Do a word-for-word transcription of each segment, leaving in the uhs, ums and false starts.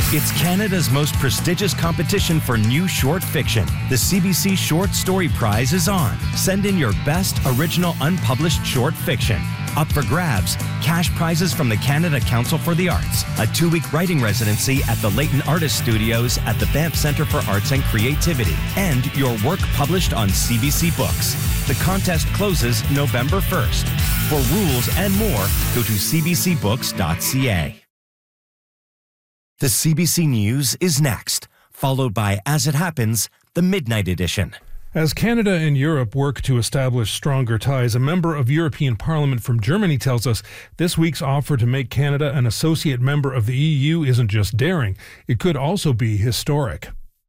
It's Canada's most prestigious competition for new short fiction. The C B C Short Story Prize is on. Send in your best original unpublished short fiction. Up for grabs, cash prizes from the Canada Council for the Arts, a two-week writing residency at the Leighton Artist Studios at the Banff Centre for Arts and Creativity, and your work published on C B C Books. The contest closes November first. For rules and more, go to c b c books dot c a. The C B C News is next, followed by As It Happens, the Midnight Edition. As Canada and Europe work to establish stronger ties, a member of European Parliament from Germany tells us this week's offer to make Canada an associate member of the E U isn't just daring, it could also be historic.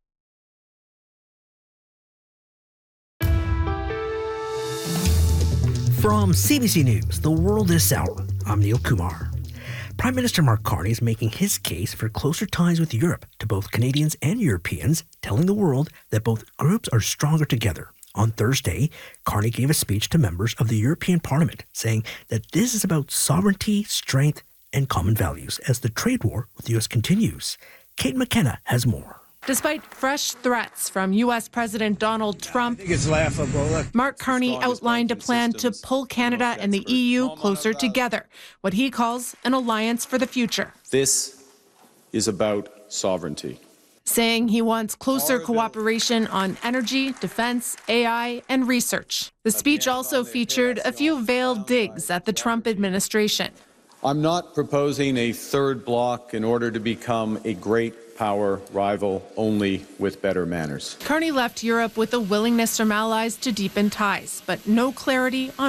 From C B C News, The World This Hour, I'm Neil Kumar. Prime Minister Mark Carney is making his case for closer ties with Europe to both Canadians and Europeans, telling the world that both groups are stronger together. On Thursday, Carney gave a speech to members of the European Parliament, saying that this is about sovereignty, strength, and common values as the trade war with the U S continues. Kate McKenna has more. Despite fresh threats from U S President Donald Trump, I think it's laughable. Look, Mark Carney outlined a plan to pull Canada and the E U closer together, what he calls an alliance for the future. This is about sovereignty. Saying he wants closer cooperation on energy, defense, A I, and research. The speech also featured a few veiled digs at the Trump administration. I'm not proposing a third bloc in order to become a great power rival, only with better manners. Carney left Europe with a willingness from allies to deepen ties, but no clarity on